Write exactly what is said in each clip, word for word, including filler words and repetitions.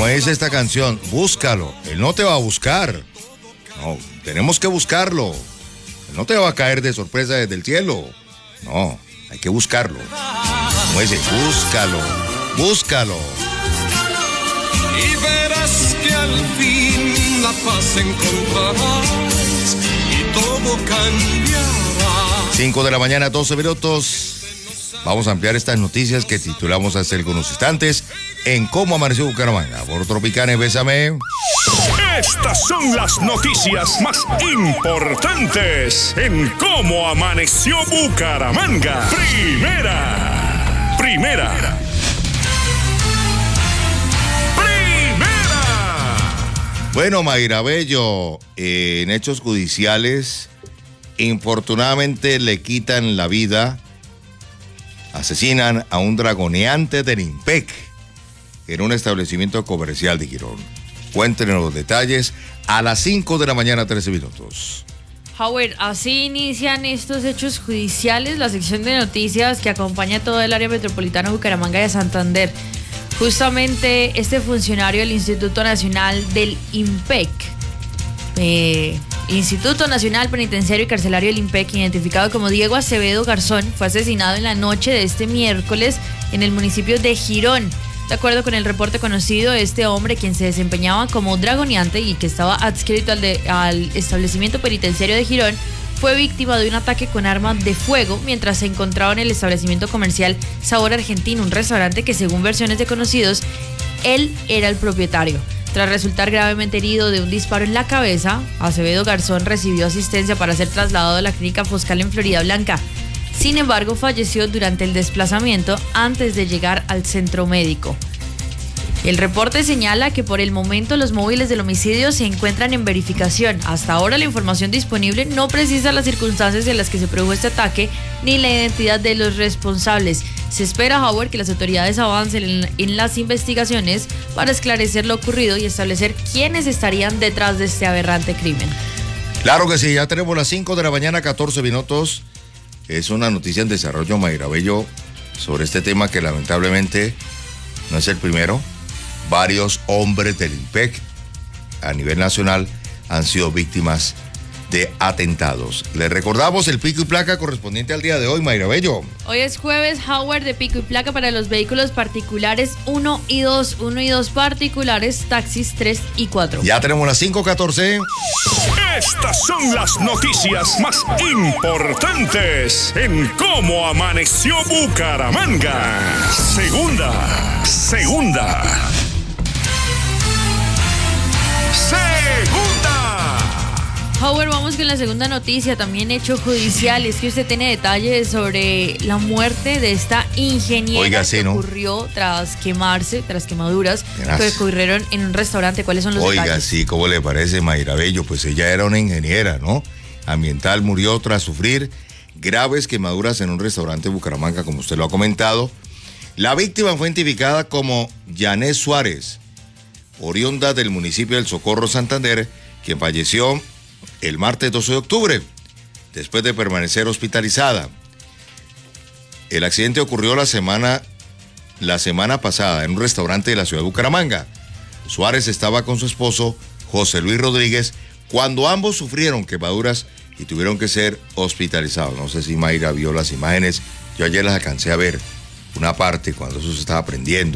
como dice esta canción, búscalo. Él no te va a buscar. No, tenemos que buscarlo. Él no te va a caer de sorpresa desde el cielo. No, hay que buscarlo. Como dice, búscalo, búscalo. Y verás que al fin la paz encontrarás y todo cambiará. cinco de la mañana, doce minutos. Vamos a ampliar estas noticias que titulamos hace algunos instantes en Cómo Amaneció Bucaramanga. Por Tropicana, bésame. Estas son las noticias más importantes en Cómo Amaneció Bucaramanga. Primera. Primera. Bueno, Mayra Bello, eh, en hechos judiciales, infortunadamente le quitan la vida, asesinan a un dragoneante del IMPEC en un establecimiento comercial de Girón. Cuéntenos los detalles a las cinco de la mañana, trece minutos. Howard, así inician estos hechos judiciales, la sección de noticias que acompaña todo el área metropolitana de Bucaramanga y de Santander. Justamente este funcionario del Instituto Nacional del IMPEC, eh, Instituto Nacional Penitenciario y Carcelario del IMPEC, identificado como Diego Acevedo Garzón, fue asesinado en la noche de este miércoles en el municipio de Girón. De acuerdo con el reporte conocido, este hombre, quien se desempeñaba como dragoneante y que estaba adscrito al, de, al establecimiento penitenciario de Girón, fue víctima de un ataque con arma de fuego mientras se encontraba en el establecimiento comercial Sabor Argentino, un restaurante que, según versiones de conocidos, él era el propietario. Tras resultar gravemente herido de un disparo en la cabeza, Acevedo Garzón recibió asistencia para ser trasladado a la clínica Foscal en Florida Blanca. Sin embargo, falleció durante el desplazamiento antes de llegar al centro médico. El reporte señala que por el momento los móviles del homicidio se encuentran en verificación. Hasta ahora la información disponible no precisa las circunstancias en las que se produjo este ataque ni la identidad de los responsables. Se espera, Howard, que las autoridades avancen en, en las investigaciones para esclarecer lo ocurrido y establecer quiénes estarían detrás de este aberrante crimen. Claro que sí, ya tenemos las cinco de la mañana, catorce minutos. Es una noticia en desarrollo, Mayra Bello, sobre este tema que lamentablemente no es el primero. Varios hombres del IMPEC a nivel nacional han sido víctimas de atentados. Les recordamos el pico y placa correspondiente al día de hoy, Mayra Bello. Hoy es jueves, Howard, de pico y placa para los vehículos particulares uno y dos, uno y dos particulares, taxis tres y cuatro. Ya tenemos las cinco catorce. Estas son las noticias más importantes en Cómo Amaneció Bucaramanga. Segunda, segunda. Segunda. Howard, vamos con la segunda noticia, también hecho judicial. Es que usted tiene detalles sobre la muerte de esta ingeniera. Oiga, sí, que ¿no? ocurrió tras quemarse, tras quemaduras Gracias. que ocurrieron en un restaurante. ¿Cuáles son los Oiga, detalles? sí, ¿cómo le parece, Mayra Bello? Pues ella era una ingeniera, ¿no? Ambiental, murió tras sufrir graves quemaduras en un restaurante de Bucaramanga, como usted lo ha comentado. La víctima fue identificada como Yané Suárez, oriunda del municipio del Socorro, Santander, quien falleció el martes doce de octubre, después de permanecer hospitalizada. El accidente ocurrió la semana, la semana pasada en un restaurante de la ciudad de Bucaramanga. Suárez estaba con su esposo, José Luis Rodríguez, cuando ambos sufrieron quemaduras y tuvieron que ser hospitalizados. No sé si Mayra vio las imágenes, yo ayer las alcancé a ver, una parte cuando eso se estaba prendiendo.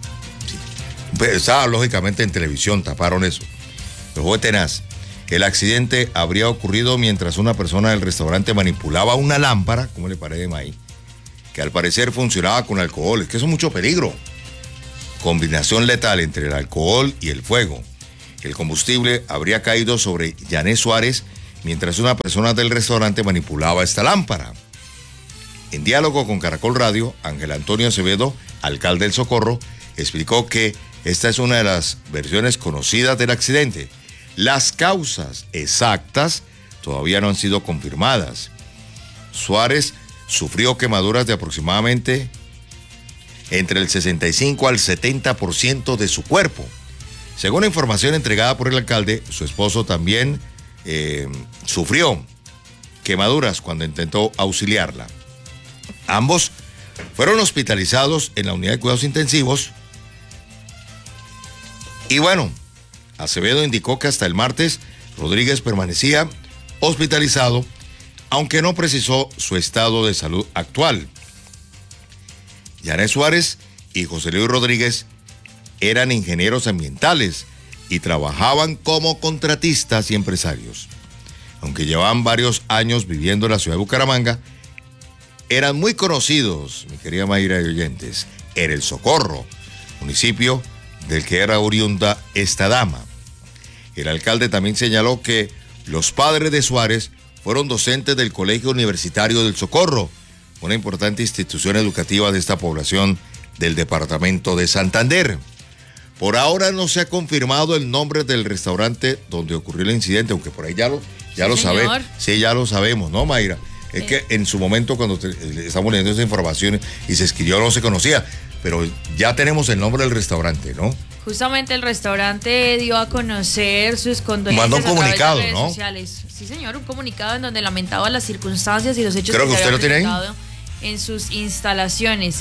Sí. Estaba lógicamente en televisión, taparon eso. Pero fue tenaz. El accidente habría ocurrido mientras una persona del restaurante manipulaba una lámpara, ¿cómo le parece, May? Que al parecer funcionaba con alcohol. Es que eso es mucho peligro. Combinación letal entre el alcohol y el fuego. El combustible habría caído sobre Yané Suárez mientras una persona del restaurante manipulaba esta lámpara. En diálogo con Caracol Radio, Ángel Antonio Acevedo, alcalde del Socorro, explicó que esta es una de las versiones conocidas del accidente. Las causas exactas todavía no han sido confirmadas. Suárez sufrió quemaduras de aproximadamente entre el sesenta y cinco al setenta por ciento de su cuerpo. Según la información entregada por el alcalde, su esposo también eh, sufrió quemaduras cuando intentó auxiliarla. Ambos fueron hospitalizados en la unidad de cuidados intensivos Y bueno, Acevedo indicó que hasta el martes Rodríguez permanecía hospitalizado, aunque no precisó su estado de salud actual. Yanet Suárez y José Luis Rodríguez eran ingenieros ambientales y trabajaban como contratistas y empresarios. Aunque llevaban varios años viviendo en la ciudad de Bucaramanga, eran muy conocidos, mi querida Mayra y oyentes, en El Socorro, municipio del que era oriunda esta dama. El alcalde también señaló que los padres de Suárez fueron docentes del Colegio Universitario del Socorro, una importante institución educativa de esta población del departamento de Santander. Por ahora no se ha confirmado el nombre del restaurante donde ocurrió el incidente, aunque por ahí ya lo, ya Sí, lo señor. sabe, sí, ya lo sabemos, ¿no, Mayra? Es Sí. que en su momento cuando te- estamos leyendo esa información y se escribió no se conocía, pero ya tenemos el nombre del restaurante, ¿no? Justamente el restaurante dio a conocer sus condolencias Mandó un a través de comunicado, redes ¿no? sociales. Sí, señor, un comunicado en donde lamentaba las circunstancias y los hechos Creo que se usted habían lo tiene ahí. presentado en sus instalaciones.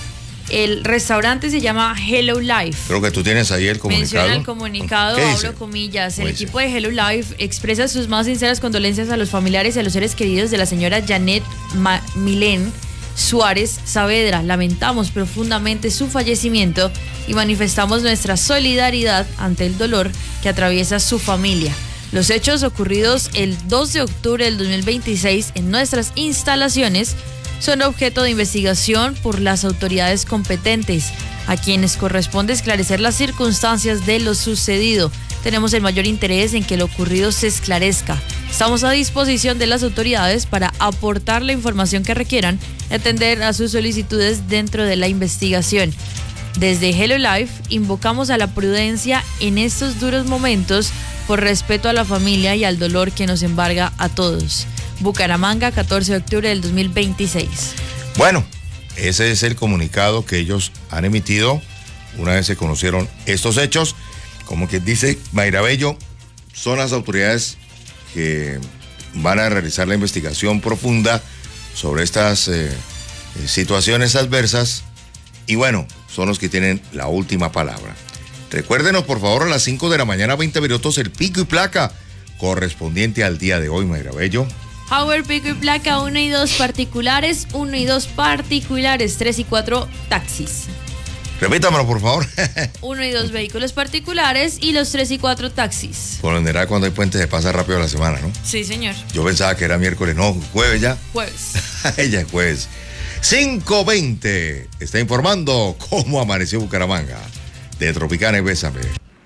El restaurante se llama Hello Life. Creo que tú tienes ahí el comunicado. Menciona el comunicado, ¿Qué dice? abro comillas, el ¿Cómo dice? equipo de Hello Life expresa sus más sinceras condolencias a los familiares y a los seres queridos de la señora Yanet Ma- Milén Suárez Saavedra. Lamentamos profundamente su fallecimiento y manifestamos nuestra solidaridad ante el dolor que atraviesa su familia. Los hechos ocurridos el dos de octubre del dos mil veintiséis en nuestras instalaciones son objeto de investigación por las autoridades competentes, a quienes corresponde esclarecer las circunstancias de lo sucedido. Tenemos el mayor interés en que lo ocurrido se esclarezca. Estamos a disposición de las autoridades para aportar la información que requieran y atender a sus solicitudes dentro de la investigación. Desde Hello Life invocamos a la prudencia en estos duros momentos por respeto a la familia y al dolor que nos embarga a todos. Bucaramanga, catorce de octubre del dos mil veintiséis. Bueno, ese es el comunicado que ellos han emitido una vez se conocieron estos hechos. Como que dice Mayra Bello, son las autoridades que van a realizar la investigación profunda sobre estas eh, situaciones adversas y bueno, son los que tienen la última palabra. Recuérdenos por favor a las cinco de la mañana, veinte minutos, el pico y placa correspondiente al día de hoy, Mayra Bello. Power, pico y placa, uno y dos particulares, uno y dos particulares, tres y cuatro taxis. Repítamelo, por favor. Uno y dos vehículos particulares y los tres y cuatro taxis. Por lo general, cuando hay puente se pasa rápido la semana, ¿no? Sí, señor. Yo pensaba que era miércoles, no, jueves ya. Jueves. Ella es jueves. cinco veinte está informando cómo amaneció Bucaramanga. De Tropicana y Bésame.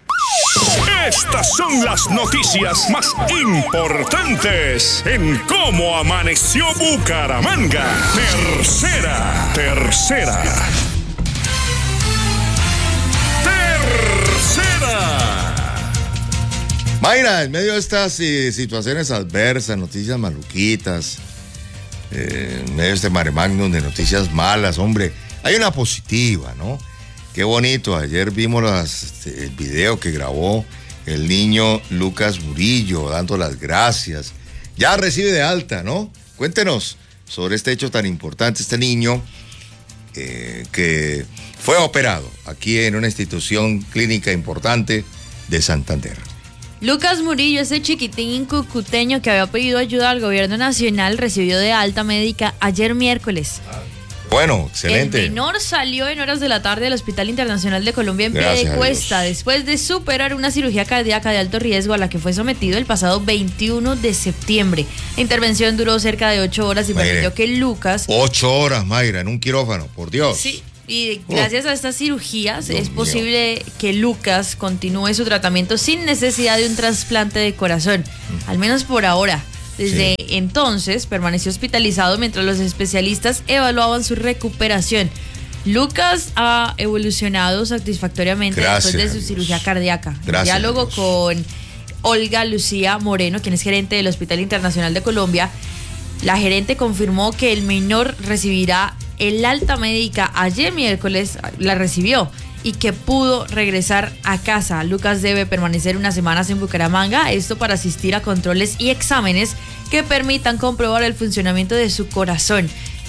Estas son las noticias más importantes en cómo amaneció Bucaramanga. Tercera, tercera. Tercera. Mayra, en medio de estas eh, situaciones adversas, noticias maluquitas, eh, en medio de este mare magnum de noticias malas, hombre, hay una positiva, ¿no? Qué bonito, ayer vimos las, este, el video que grabó el niño Lucas Murillo, dando las gracias. Ya recibe de alta, ¿no? Cuéntenos sobre este hecho tan importante, este niño eh, que fue operado aquí en una institución clínica importante de Santander. Lucas Murillo, ese chiquitín cucuteño que había pedido ayuda al gobierno nacional, recibió de alta médica ayer miércoles. Bueno, excelente. El menor salió en horas de la tarde del Hospital Internacional de Colombia en pie Gracias de a cuesta, Dios. después de superar una cirugía cardíaca de alto riesgo a la que fue sometido el pasado veintiuno de septiembre. La intervención duró cerca de ocho horas y Mire. permitió que Lucas... Ocho horas, Mayra, en un quirófano, por Dios. Sí, y gracias a estas cirugías Dios es mío. posible que Lucas continúe su tratamiento sin necesidad de un trasplante de corazón, al menos por ahora. Desde Sí. entonces permaneció hospitalizado mientras los especialistas evaluaban su recuperación. Lucas ha evolucionado satisfactoriamente Gracias después a de su Dios. cirugía cardíaca. Gracias Diálogo a Dios. con Olga Lucía Moreno, quien es gerente del Hospital Internacional de Colombia. La gerente confirmó que el menor recibirá el alta médica ayer miércoles, la recibió, y que pudo regresar a casa. Lucas debe permanecer unas semanas en Bucaramanga, esto para asistir a controles y exámenes que permitan comprobar el funcionamiento de su corazón.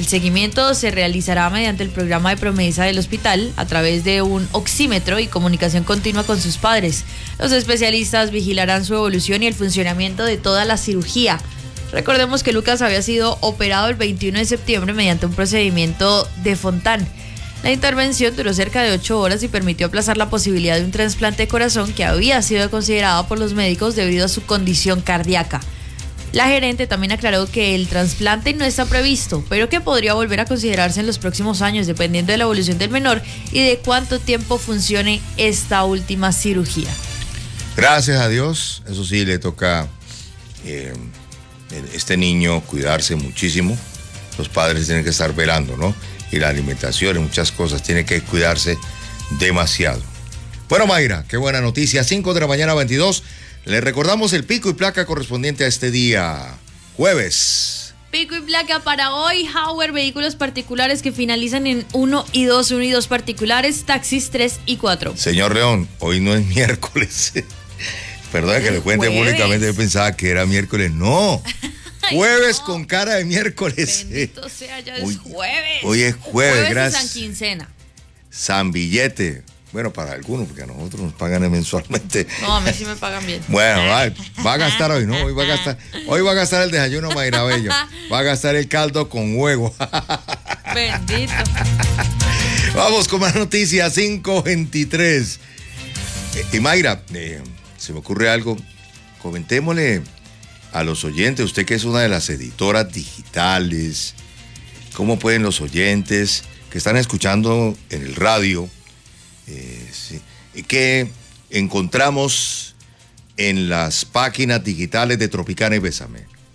El seguimiento se realizará mediante el programa de promesa del hospital a través de un oxímetro y comunicación continua con sus padres. Los especialistas vigilarán su evolución y el funcionamiento de toda la cirugía. Recordemos que Lucas había sido operado el veintiuno de septiembre mediante un procedimiento de Fontán. La intervención duró cerca de ocho horas y permitió aplazar la posibilidad de un trasplante de corazón que había sido considerado por los médicos debido a su condición cardíaca. La gerente también aclaró que el trasplante no está previsto, pero que podría volver a considerarse en los próximos años, dependiendo de la evolución del menor y de cuánto tiempo funcione esta última cirugía. Gracias a Dios, eso sí, le toca eh, este niño cuidarse muchísimo. Los padres tienen que estar velando, ¿no? Y la alimentación y muchas cosas, tiene que cuidarse demasiado. Bueno, Mayra, qué buena noticia, cinco de la mañana, veintidós. Le recordamos el pico y placa correspondiente a este día, jueves. Pico y placa para hoy, Howard, vehículos particulares que finalizan en uno y dos, uno y dos particulares, taxis tres y cuatro. Señor León, hoy no es miércoles. Perdón que le cuente jueves. públicamente, yo pensaba que era miércoles. No, jueves no. Con cara de miércoles. Bendito sea, ya hoy, es jueves. Hoy es jueves, jueves gracias. Y San Quincena. San Billete. Bueno, para algunos, porque a nosotros nos pagan mensualmente. No, a mí sí me pagan bien. Bueno, va, va a gastar hoy, ¿no? Hoy va a gastar, hoy va a gastar el desayuno Mayra Bello. Va a gastar el caldo con huevo. Bendito. Vamos con más noticias, cinco veintitrés. Eh, y Mayra, eh, se me ocurre algo. Comentémosle a los oyentes, usted que es una de las editoras digitales, cómo pueden los oyentes que están escuchando en el radio, Eh, sí. ¿qué encontramos en las páginas digitales de Tropicana y Bésame?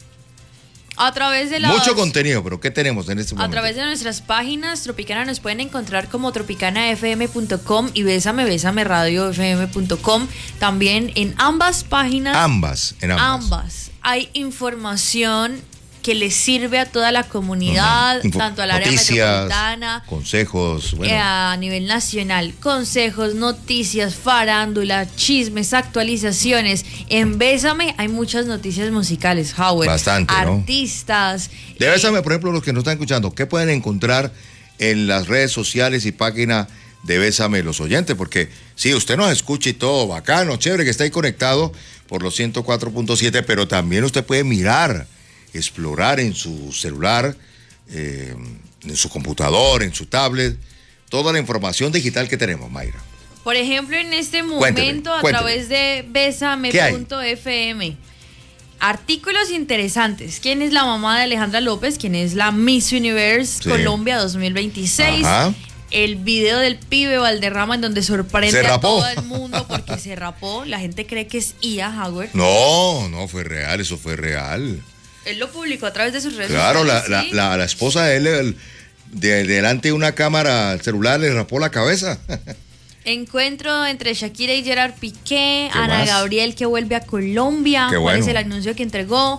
A través de las... Mucho contenido, pero ¿qué tenemos en este momento? A través de nuestras páginas, Tropicana nos pueden encontrar como tropicana f m punto com y Bésame, Bésame Radio F M punto com. También en ambas páginas. Ambas, en ambas. Ambas. Hay información que le sirve a toda la comunidad, uh-huh. tanto al área noticias, metropolitana, consejos, bueno. eh, a nivel nacional, consejos, noticias, farándula, chismes, actualizaciones. En Bésame hay muchas noticias musicales, Howard. Bastante, ¿no? Artistas. De Bésame, por ejemplo, los que nos están escuchando, ¿qué pueden encontrar en las redes sociales y página de Bésame los oyentes? Porque sí, usted nos escucha y todo, bacano, chévere que está ahí conectado por los ciento cuatro punto siete, pero también usted puede mirar, explorar en su celular, eh, en su computador, en su tablet, toda la información digital que tenemos, Mayra. Por ejemplo, en este momento, Cuénteme, a cuénteme. través de Bésame punto f m, artículos interesantes. ¿Quién es la mamá de Alejandra López? ¿Quién es la Miss Universe Sí. Colombia dos mil veintiséis? Ajá. El video del pibe Valderrama en donde sorprende Se a rapó. todo el mundo porque se rapó. La gente cree que es I A, Howard. No, no fue real, eso fue real. Él lo publicó a través de sus redes Claro, la, sociales. la, ¿sí? la, la esposa de él, el- de, delante de una cámara celular, le rapó la cabeza. Encuentro entre Shakira y Gerard Piqué, ¿Qué Ana más? Gabriel que vuelve a Colombia. Qué ¿Cuál bueno. es el anuncio que entregó?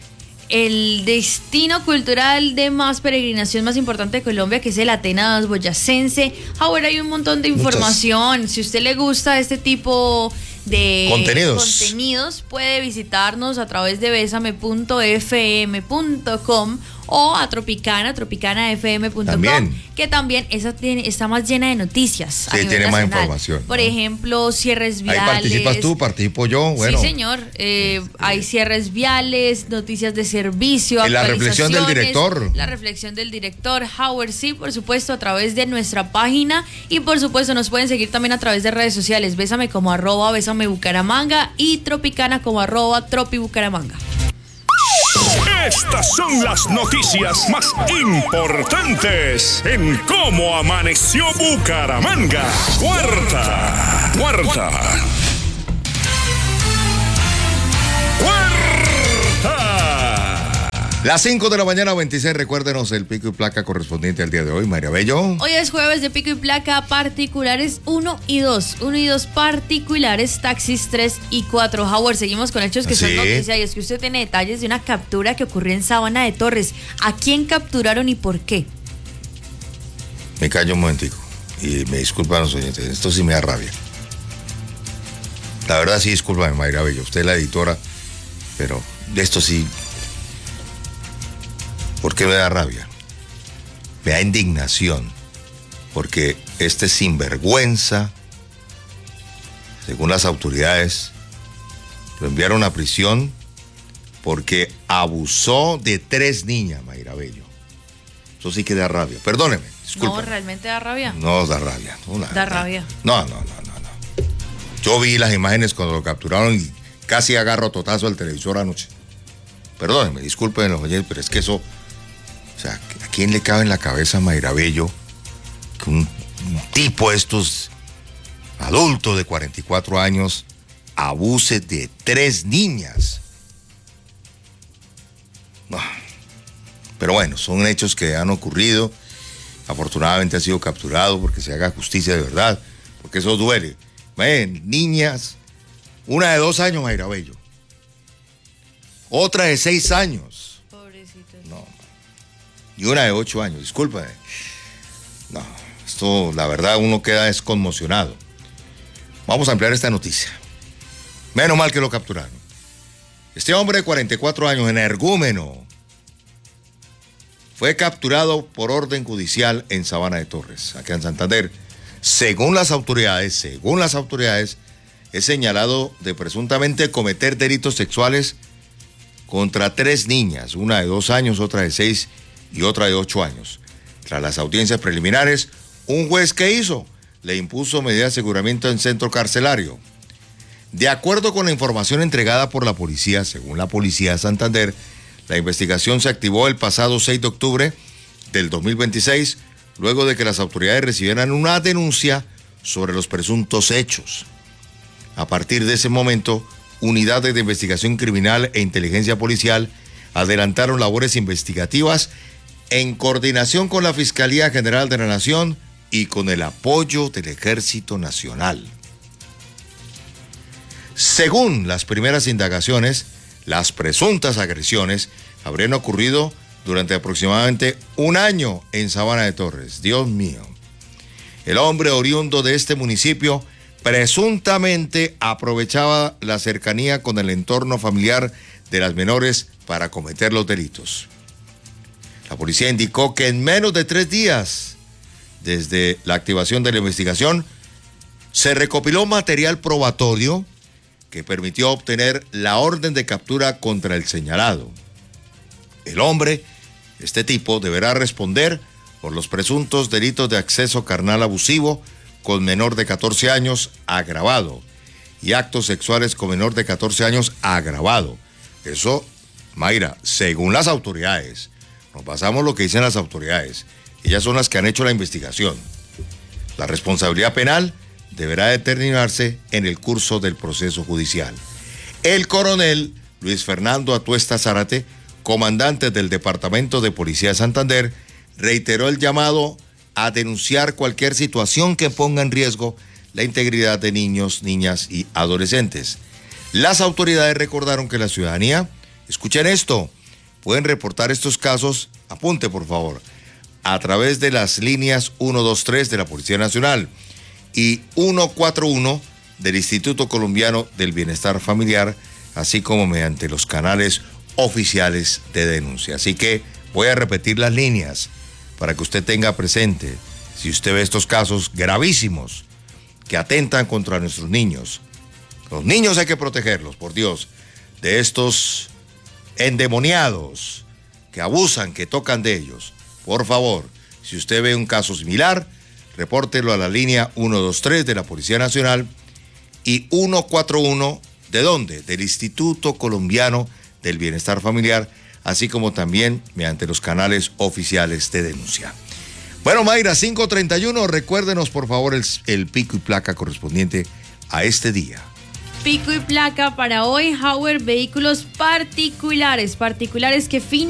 El destino cultural de más peregrinación más importante de Colombia, que es el Atenas Boyacense. Ahora hay un montón de Muchas. información. Si a usted le gusta este tipo de Contenidos. contenidos, puede visitarnos a través de besame punto f m punto com o a Tropicana, tropicana f m punto com, También. que también esa tiene, está más llena de noticias. a Sí, nivel tiene más nacional. información, Por ¿no? ejemplo, cierres Ahí viales. participas tú, participo yo, bueno. Sí, señor. Eh, hay cierres viales, noticias de servicio, Y la reflexión del actualizaciones, director. La reflexión del director, Howard, sí, por supuesto, a través de nuestra página. Y por supuesto, nos pueden seguir también a través de redes sociales. Bésame como arroba, Bésame Bucaramanga y Tropicana como arroba, Tropi Bucaramanga. Estas son las noticias más importantes en cómo amaneció Bucaramanga. Cuarta, cuarta, cuarta. Las cinco de la mañana, veintiséis, recuérdenos el pico y placa correspondiente al día de hoy, María Bello. Hoy es jueves de pico y placa particulares uno y dos. uno y dos particulares, taxis tres y cuatro. Howard, seguimos con hechos que Sí. son noticia y es que usted tiene detalles de una captura que ocurrió en Sabana de Torres. ¿A quién capturaron y por qué? Me callo un momentico y me disculpan los oyentes, esto sí me da rabia. La verdad sí, discúlpame, Mayra Bello, usted es la editora, pero de esto sí, ¿por qué me da rabia? me da indignación, porque este sinvergüenza, según las autoridades, lo enviaron a prisión porque abusó de tres niñas, Mayra Bello. Eso sí que da rabia. Perdóneme, disculpe. No, realmente da rabia. No, da rabia. No, la Da verdad. rabia. No, no, no, no, no. Yo vi las imágenes cuando lo capturaron y casi agarro totazo al televisor anoche. Perdónenme, disculpen los oyentes, pero es que eso... O sea, ¿a quién le cabe en la cabeza, Mayra Bello, que un, un tipo de estos adultos de cuarenta y cuatro años abuse de tres niñas? No. Pero bueno, son hechos que han ocurrido. Afortunadamente ha sido capturado porque se haga justicia de verdad, porque eso duele. Ven, niñas, una de dos años, Mayra Bello. Otra de seis años. Pobrecitos. No. Y una de ocho años, discúlpame. No, esto, la verdad, uno queda desconmocionado. Vamos a ampliar esta noticia. Menos mal que lo capturaron. Este hombre de cuarenta y cuatro años, energúmeno, fue capturado por orden judicial en Sabana de Torres, acá en Santander. Según las autoridades, según las autoridades, es señalado de presuntamente cometer delitos sexuales contra tres niñas, una de dos años, otra de seis y otra de ocho años. Tras las audiencias preliminares, un juez que hizo le impuso medida de aseguramiento en centro carcelario. De acuerdo con la información entregada por la policía, según la policía de Santander, la investigación se activó el pasado seis de octubre del dos mil veintiséis, luego de que las autoridades recibieran una denuncia sobre los presuntos hechos. A partir de ese momento, unidades de investigación criminal e inteligencia policial adelantaron labores investigativas en coordinación con la Fiscalía General de la Nación y con el apoyo del Ejército Nacional. Según las primeras indagaciones, las presuntas agresiones habrían ocurrido durante aproximadamente un año en Sabana de Torres. Dios mío. El hombre oriundo de este municipio presuntamente aprovechaba la cercanía con el entorno familiar de las menores para cometer los delitos. La policía indicó que en menos de tres días, desde la activación de la investigación, se recopiló material probatorio que permitió obtener la orden de captura contra el señalado. El hombre, este tipo, deberá responder por los presuntos delitos de acceso carnal abusivo con menor de catorce años agravado y actos sexuales con menor de catorce años agravado. Eso, Mayra, según las autoridades. Nos basamos en lo que dicen las autoridades. Ellas son las que han hecho la investigación. La responsabilidad penal deberá determinarse en el curso del proceso judicial. El coronel Luis Fernando Atuesta Zárate, comandante del Departamento de Policía de Santander, reiteró el llamado a denunciar cualquier situación que ponga en riesgo la integridad de niños, niñas y adolescentes. Las autoridades recordaron que la ciudadanía, escuchen esto, pueden reportar estos casos, apunte por favor, a través de las líneas uno dos tres de la Policía Nacional y uno cuatro uno del Instituto Colombiano del Bienestar Familiar, así como mediante los canales oficiales de denuncia. Así que voy a repetir las líneas para que usted tenga presente, si usted ve estos casos gravísimos que atentan contra nuestros niños. Los niños hay que protegerlos, por Dios, de estos endemoniados que abusan, que tocan de ellos. Por favor, si usted ve un caso similar, repórtelo a la línea uno dos tres de la Policía Nacional y uno cuatro uno, ¿de dónde? Del Instituto Colombiano del Bienestar Familiar, así como también mediante los canales oficiales de denuncia. Bueno, Mayra, cinco treinta y uno, recuérdenos por favor el, el pico y placa correspondiente a este día. Pico y placa para hoy, Hauer, vehículos particulares, particulares que fin